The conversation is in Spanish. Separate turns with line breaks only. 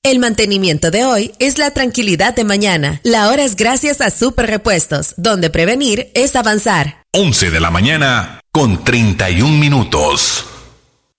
El mantenimiento de hoy es la tranquilidad de mañana. La hora es gracias a Super Repuestos, donde prevenir es avanzar.
11 de la mañana con 31 minutos.